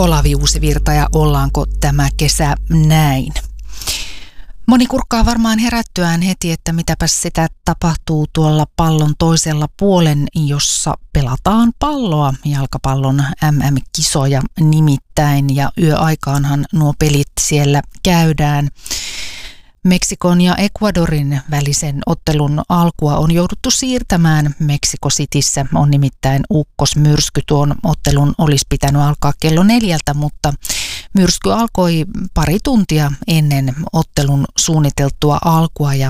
Olavi Uusivirta ja ollaanko tämä kesä näin? Moni kurkkaa varmaan herättyään heti, että mitäpäs sitä tapahtuu tuolla pallon toisella puolen, jossa pelataan palloa, jalkapallon MM-kisoja nimittäin, ja yöaikaanhan nuo pelit siellä käydään. Meksikon ja Ecuadorin välisen ottelun alkua on jouduttu siirtämään. Meksiko Cityssä on nimittäin ukkosmyrsky. Tuon ottelun olisi pitänyt alkaa kello 4, mutta myrsky alkoi pari tuntia ennen ottelun suunniteltua alkua ja